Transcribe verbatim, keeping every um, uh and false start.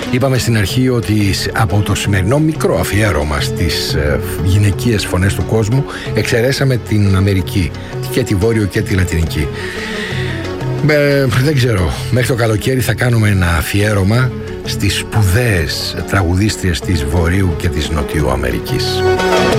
Είπαμε στην αρχή ότι από το σημερινό μικρό αφιέρωμα στις γυναικείες φωνές του κόσμου εξαιρέσαμε την Αμερική, και τη Βόρειο και τη Λατινική. Ε, δεν ξέρω, μέχρι το καλοκαίρι θα κάνουμε ένα αφιέρωμα στις σπουδαίες τραγουδίστριες της Βορείου και της Νοτιού Αμερικής.